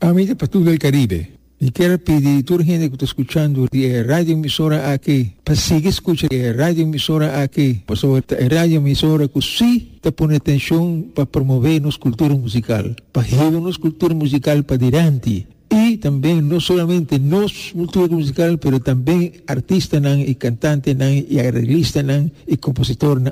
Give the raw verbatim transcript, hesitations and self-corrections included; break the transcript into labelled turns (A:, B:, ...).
A: Amiga para todo el Caribe, e quero pedir a toda a gente que está escutando a rádio emissora aqui, para seguir escutando a rádio emissora aqui, para a rádio emissora que sim está pondo atenção para promover nossa cultura musical, para levar nossa cultura musical para adiante. E também, não somente nossa cultura musical, mas também artistas e cantantes e arreglistas e compositores